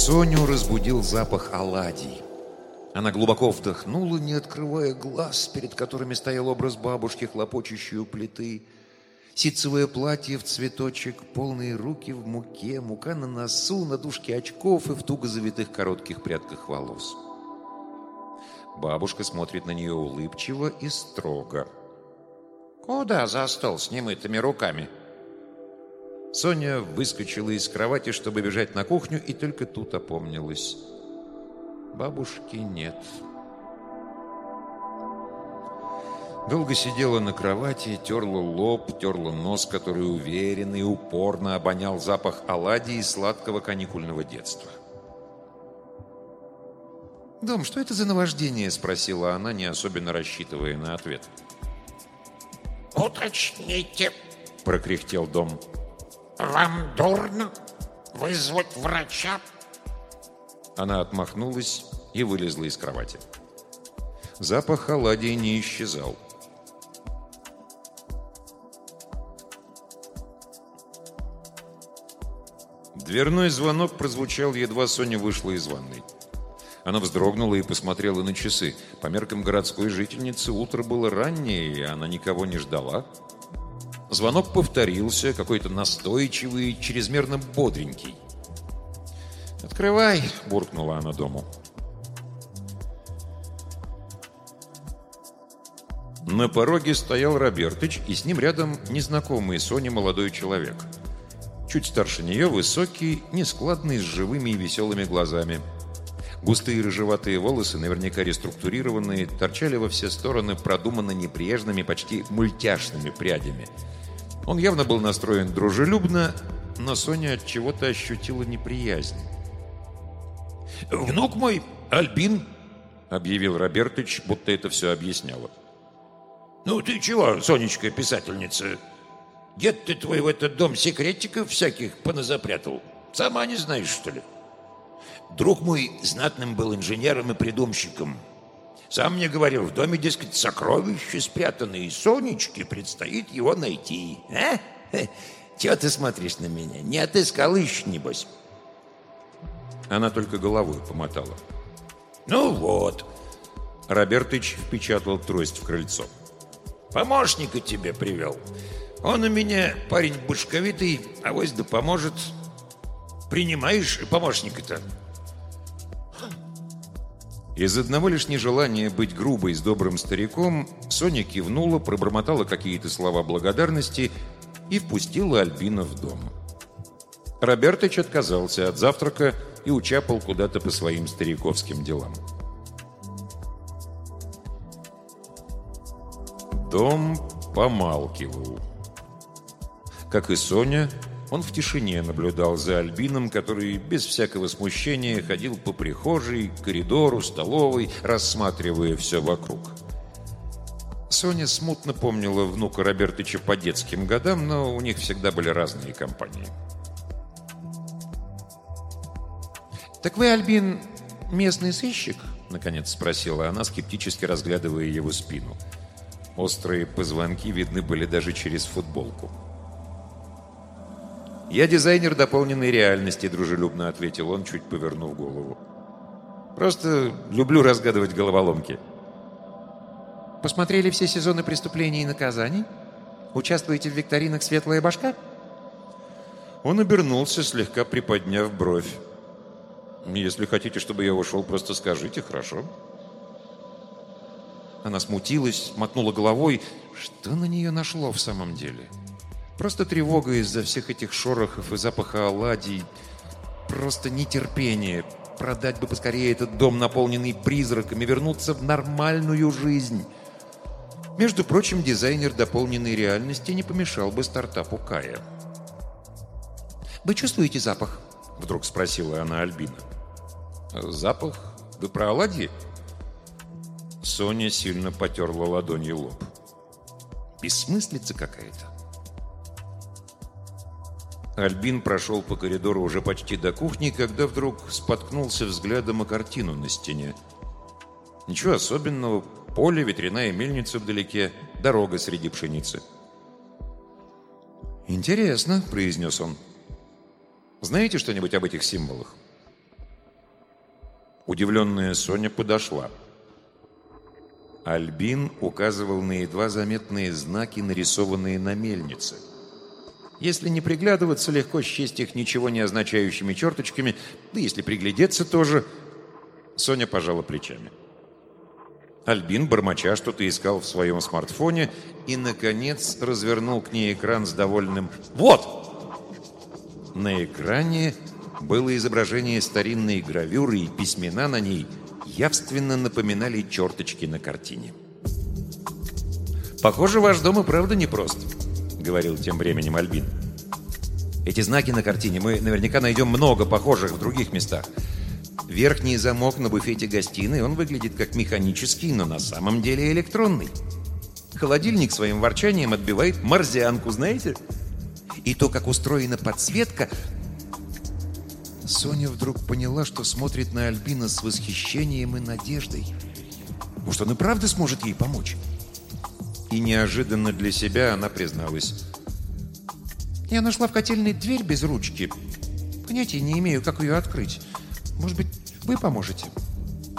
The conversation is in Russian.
Соню разбудил запах оладий. Она глубоко вдохнула, не открывая глаз, перед которыми стоял образ бабушки, хлопочущей у плиты. Ситцевое платье в цветочек, полные руки в муке, мука на носу, на дужке очков и в туго завитых коротких прядках волос. Бабушка смотрит на нее улыбчиво и строго. «Куда за стол с немытыми руками?» Соня выскочила из кровати, чтобы бежать на кухню, и только тут опомнилась. Бабушки нет. Долго сидела на кровати, терла лоб, терла нос, который уверенно и упорно обонял запах оладий и сладкого каникульного детства. «Дом, что это за наваждение?» — спросила она, не особенно рассчитывая на ответ. «Уточните», — прокряхтел Дом. «Вам дурно? Вызвать врача?» Она отмахнулась и вылезла из кровати. Запах оладий не исчезал. Дверной звонок прозвучал, едва Соня вышла из ванной. Она вздрогнула и посмотрела на часы. По меркам городской жительницы утро было раннее, и она никого не ждала. Звонок повторился, какой-то настойчивый, чрезмерно бодренький. «Открывай!» – буркнула она Дому. На пороге стоял Робертыч, и с ним рядом незнакомый Соне молодой человек. Чуть старше нее, высокий, нескладный, с живыми и веселыми глазами. Густые рыжеватые волосы, наверняка реструктурированные, торчали во все стороны продуманно небрежными, почти мультяшными прядями. Он явно был настроен дружелюбно, но Соня от чего-то ощутила неприязнь. «Внук мой, Альбин», — объявил Робертыч, будто это все объясняло. «Ну ты чего, Сонечка, писательница? Дед ты твой в этот дом секретиков всяких поназапрятал? Сама не знаешь, что ли? Друг мой знатным был инженером и придумщиком. Сам мне говорил, в доме, дескать, сокровища спрятаны, и Сонечке предстоит его найти. А? Чего ты смотришь на меня? Не отыскал еще, небось?» Она только головой помотала. «Ну вот». Робертыч впечатал трость в крыльцо. «Помощника тебе привел. Он у меня парень башковитый, авось да поможет. Принимаешь помощника-то?» Из одного лишь нежелания быть грубой с добрым стариком Соня кивнула, пробормотала какие-то слова благодарности и впустила Альбина в дом. Робертыч отказался от завтрака и учапал куда-то по своим стариковским делам. Дом помалкивал. Как и Соня, он в тишине наблюдал за Альбином, который без всякого смущения ходил по прихожей, коридору, столовой, рассматривая все вокруг. Соня смутно помнила внука Робертыча по детским годам, но у них всегда были разные компании. «Так вы, Альбин, местный сыщик?» — наконец спросила она, скептически разглядывая его спину. Острые позвонки видны были даже через футболку. «Я дизайнер дополненной реальности», — дружелюбно ответил он, чуть повернув голову. «Просто люблю разгадывать головоломки». «Посмотрели все сезоны преступлений и наказаний? Участвуете в викторинах «Светлая башка»?» Он обернулся, слегка приподняв бровь. «Если хотите, чтобы я ушел, просто скажите, хорошо?» Она смутилась, мотнула головой. Что на нее нашло в самом деле? Просто тревога из-за всех этих шорохов и запаха оладий. Просто нетерпение. Продать бы поскорее этот дом, наполненный призраками, вернуться в нормальную жизнь. Между прочим, дизайнер дополненной реальности не помешал бы стартапу Кая. «Вы чувствуете запах?» — вдруг спросила она Альбина. «Запах? Вы про оладьи?» Соня сильно потерла ладонью лоб. «Бессмыслица какая-то». Альбин прошел по коридору уже почти до кухни, когда вдруг споткнулся взглядом о картину на стене. Ничего особенного. Поле, ветряная мельница вдалеке, дорога среди пшеницы. «Интересно», — произнес он. «Знаете что-нибудь об этих символах?» Удивленная Соня подошла. Альбин указывал на едва заметные знаки, нарисованные на мельнице. Если не приглядываться, легко счесть их ничего не означающими черточками, да если приглядеться тоже. Соня пожала плечами. Альбин, бормоча, что-то искал в своем смартфоне и, наконец, развернул к ней экран с довольным «Вот!». На экране было изображение старинной гравюры, и письмена на ней явственно напоминали черточки на картине. «Похоже, ваш дом и правда непрост», — говорил тем временем Альбин. «Эти знаки на картине мы наверняка найдем много похожих в других местах. Верхний замок на буфете гостиной, он выглядит как механический, но на самом деле электронный. Холодильник своим ворчанием отбивает морзянку, знаете? И то, как устроена подсветка...» Соня вдруг поняла, что смотрит на Альбина с восхищением и надеждой. Может, он и правда сможет ей помочь? И неожиданно для себя она призналась: «Я нашла в котельной дверь без ручки. Понятия не имею, как ее открыть. Может быть, вы поможете?»